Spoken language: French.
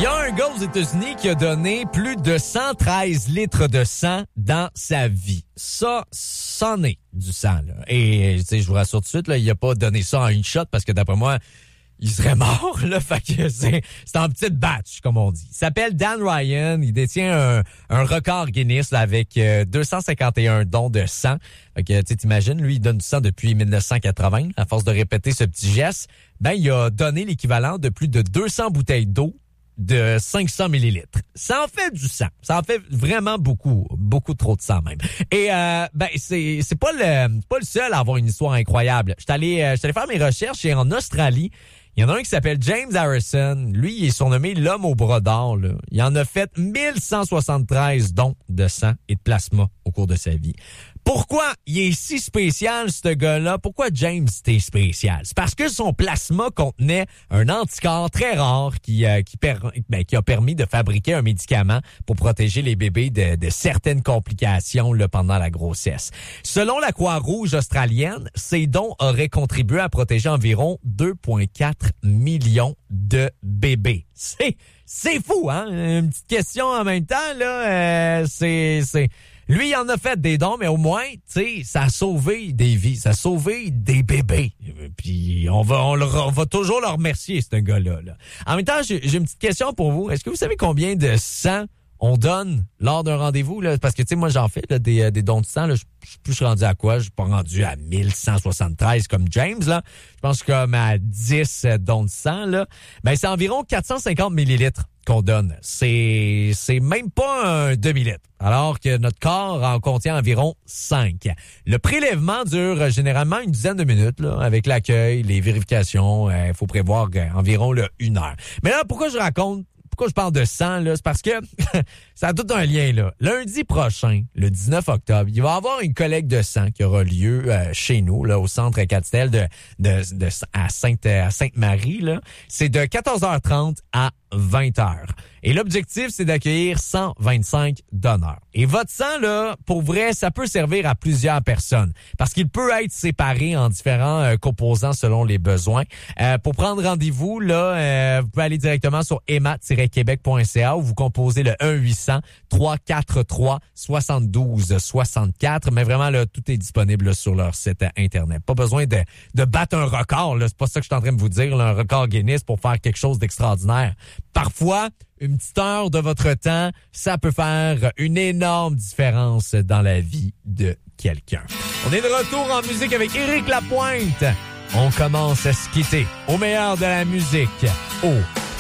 Il y a un gars aux États-Unis qui a donné plus de 113 litres de sang dans sa vie. Ça, c'en est du sang, là. Et, tu sais, je vous rassure tout de suite, là, il a pas donné ça en une shot parce que d'après moi, il serait mort, là. Fait que c'est en petite batch, comme on dit. Il s'appelle Dan Ryan. Il détient un record Guinness, là, avec 251 dons de sang. Fait que, tu t'imagines, lui, il donne du sang depuis 1980. À force de répéter ce petit geste, ben, il a donné l'équivalent de plus de 200 bouteilles d'eau de 500 millilitres. Ça en fait du sang. Ça en fait vraiment beaucoup trop de sang même. Et ben c'est pas le seul à avoir une histoire incroyable. Je suis allé faire mes recherches et en Australie, il y en a un qui s'appelle James Harrison. Lui, il est surnommé l'homme au bras d'or, là. Il en a fait 1173 dons de sang et de plasma au cours de sa vie. Pourquoi il est si spécial, ce gars-là? Pourquoi James était spécial? C'est parce que son plasma contenait un anticorps très rare qui a permis de fabriquer un médicament pour protéger les bébés de certaines complications là, pendant la grossesse. Selon la Croix-Rouge australienne, ces dons auraient contribué à protéger environ 2,4 millions de bébés. C'est fou, hein? Une petite question en même temps, là, Lui, il en a fait des dons, mais au moins, tu sais, ça a sauvé des vies, ça a sauvé des bébés. Puis on va toujours le remercier, ce gars-là. Là. En même temps, j'ai une petite question pour vous. Est-ce que vous savez combien de sang on donne lors d'un rendez-vous? Là? Parce que, tu sais, moi, j'en fais là, des dons de sang. Là. Je suis rendu à quoi? Je suis pas rendu à 1173 comme James. Là. Je pense comme à 10 dons de sang. Là. Ben, c'est environ 450 millilitres qu'on donne. C'est même pas un demi-litre, alors que notre corps en contient environ 5. Le prélèvement dure généralement une dizaine de minutes, là, avec l'accueil, les vérifications. Il faut prévoir environ là, 1 heure. Mais là, pourquoi je parle de sang, là? C'est parce que ça a tout un lien, là. Lundi prochain, le 19 octobre, il va y avoir une collecte de sang qui aura lieu chez nous, là, au centre Castel à Sainte-Marie, là. C'est de 14h30 à 20h. Et l'objectif, c'est d'accueillir 125 donneurs. Et votre sang, là, pour vrai, ça peut servir à plusieurs personnes parce qu'il peut être séparé en différents composants selon les besoins. Pour prendre rendez-vous, là, vous pouvez aller directement sur hemat-québec.ca où vous composez le 1-800-343-72-64. Mais vraiment, là, tout est disponible là, sur leur site Internet. Pas besoin de battre un record, là. C'est pas ça que je suis en train de vous dire, là, un record Guinness pour faire quelque chose d'extraordinaire. Parfois, une petite heure de votre temps, ça peut faire une énorme différence dans la vie de quelqu'un. On est de retour en musique avec Éric Lapointe. On commence à se quitter au meilleur de la musique, au